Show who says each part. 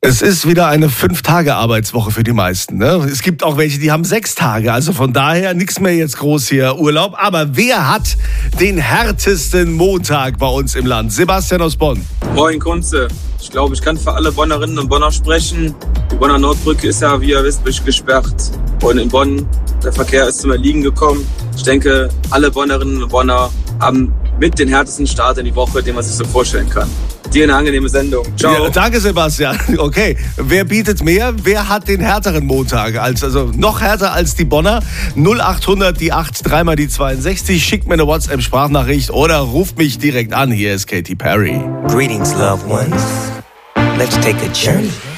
Speaker 1: Es ist wieder eine 5-Tage-Arbeitswoche für die meisten. Ne? Es gibt auch welche, die haben 6 Tage. Also von daher nichts mehr jetzt groß hier Urlaub. Aber wer hat den härtesten Montag bei uns im Land? Sebastian aus Bonn.
Speaker 2: Moin Kunze. Ich glaube, ich kann für alle Bonnerinnen und Bonner sprechen. Die Bonner Nordbrücke ist ja, wie ihr wisst, gesperrt. Und in Bonn, der Verkehr ist zum Erliegen gekommen. Ich denke, alle Bonnerinnen und Bonner haben mit den härtesten Start in die Woche, den man sich so vorstellen kann. Dir eine angenehme Sendung. Ciao.
Speaker 1: Ja, danke, Sebastian. Okay, wer bietet mehr? Wer hat den härteren Montag? Also noch härter als die Bonner? 0800 die 8, dreimal die 62. Schickt mir eine WhatsApp-Sprachnachricht oder ruft mich direkt an. Hier ist Katy Perry.
Speaker 3: Greetings, loved ones. Let's take a journey.